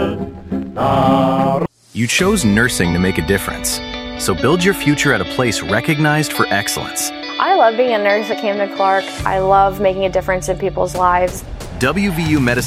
You chose nursing to make a difference. So build your future at a place recognized for excellence. I love being a nurse at Camden Clark. I love making a difference in people's lives. WVU Medicine